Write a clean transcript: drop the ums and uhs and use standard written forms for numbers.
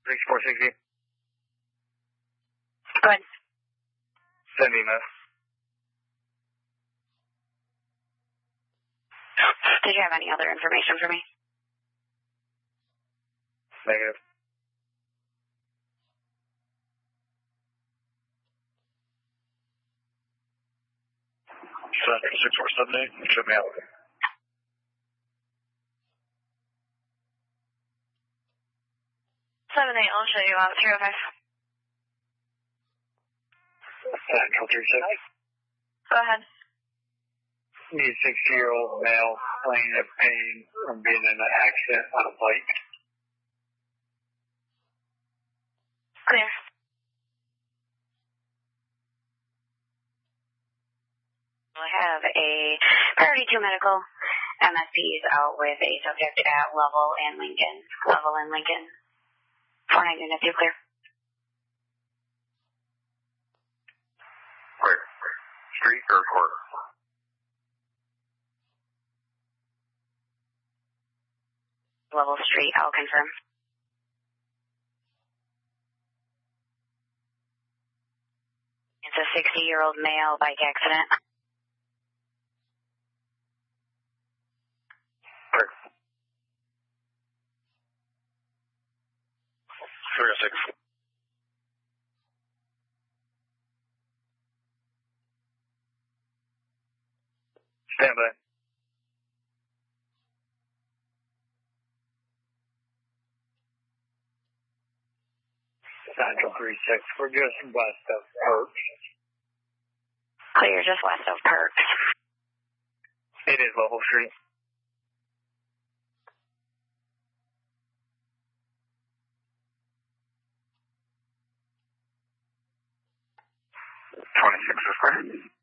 6460. Go ahead. Sending us. Did you have any other information for me? Negative. 6478. Should be out. 7-8, I'll show you out. 305. Central 36. Go ahead. Need 60-year-old male complaining of pain from being in an accident on a bike. Clear. I have a priority 2 medical. MSPs out with a subject at Level and Lincoln. Level and Lincoln. 492 clear. Where? Street or court? Level Street, I'll confirm. It's a 60-year-old male bike accident. Where? 306. Stand by. Central 36. We're just west of Perks. Clear, just west of Perks. It is Level Street. $26 is clear.